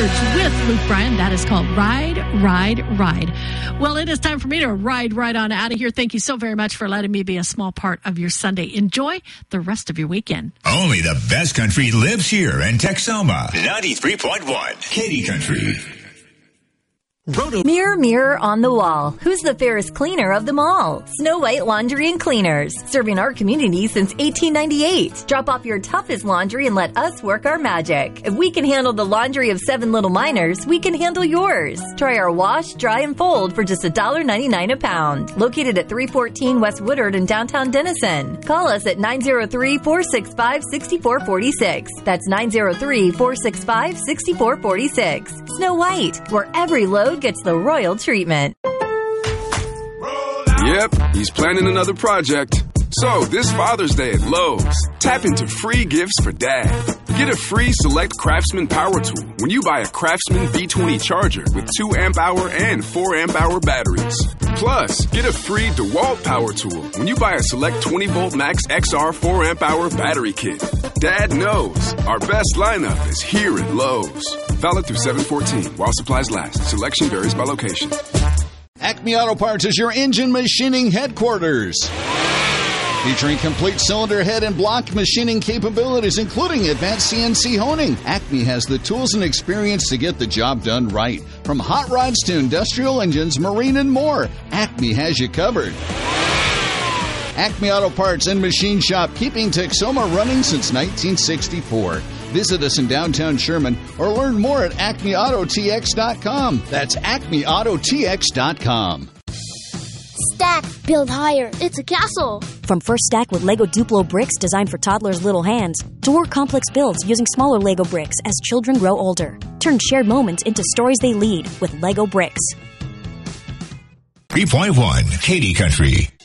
Birds with Luke Bryan. That is called Ride, Ride, Ride. Well, it is time for me to ride right on out of here. Thank you so very much for letting me be a small part of your Sunday. Enjoy the rest of your weekend. Only the best country lives here in Texoma. 93.1 Katy Country. Mirror, mirror on the wall. Who's the fairest cleaner of them all? Snow White Laundry and Cleaners. Serving our community since 1898. Drop off your toughest laundry and let us work our magic. If we can handle the laundry of 7 little miners, we can handle yours. Try our wash, dry, and fold for just $1.99 a pound. Located at 314 West Woodard in downtown Denison. Call us at 903-465-6446. That's 903-465-6446. Snow White, where every load gets the royal treatment. Yep, he's planning another project. So, this Father's Day at Lowe's, tap into free gifts for Dad. Get a free Select Craftsman power tool when you buy a Craftsman V20 charger with 2 amp-hour and 4 amp-hour batteries. Plus, get a free DeWalt power tool when you buy a Select 20-volt Max XR 4 amp-hour battery kit. Dad knows our best lineup is here at Lowe's. Valid through 7/14 while supplies last. Selection varies by location. Acme Auto Parts is your engine machining headquarters. Featuring complete cylinder head and block machining capabilities, including advanced CNC honing. Acme has the tools and experience to get the job done right. From hot rods to industrial engines, marine, and more, Acme has you covered. Acme Auto Parts and Machine Shop, keeping Texoma running since 1964. Visit us in downtown Sherman or learn more at acmeautotx.com. That's acmeautotx.com. Stack, build higher. It's a castle. From First Stack with Lego Duplo bricks designed for toddlers' little hands, to more complex builds using smaller Lego bricks as children grow older. Turn shared moments into stories they lead with Lego bricks. 3.1 Katy Country.